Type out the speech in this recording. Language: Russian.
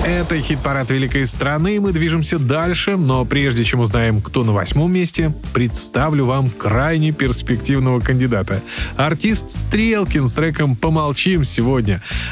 Это хит-парад великой страны. Мы движемся дальше, но прежде чем узнаем, кто на 8-м месте, представлю вам крайне перспективного кандидата. Артист Стрелкин с треком «Помолчим» сегодня.